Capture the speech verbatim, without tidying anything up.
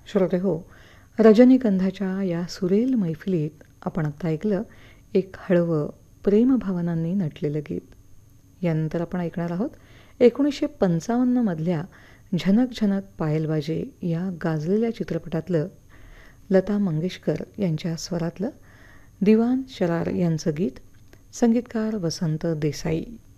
श्रोते हो, रजनीगंधाच्या या सुरेल मैफिलीत आपण आत्ता ऐकलं एक हळवं प्रेमभावनांनी नटलेलं गीत. यानंतर आपण ऐकणार आहोत एकोणीसशे पंचावन्नमधल्या झनक झनक पायलबाजे या गाजलेल्या चित्रपटातलं लता मंगेशकर यांच्या स्वरातलं दिवान शरार यांचं गीत, संगीतकार वसंत देसाई.